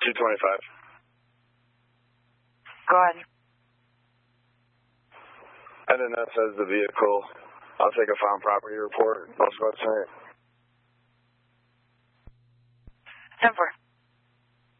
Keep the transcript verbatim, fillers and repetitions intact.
two twenty-five. Go ahead. N N S has the vehicle. I'll take a found property report. Let's go tonight.